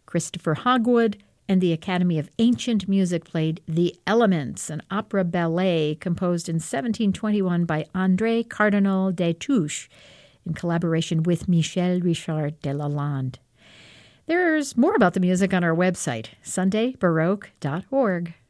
Christopher Hogwood and the Academy of Ancient Music played The Elements, an opera ballet composed in 1721 by André Cardinal Destouches in collaboration with Michel Richard de Lalande. There's more about the music on our website, sundaybaroque.org.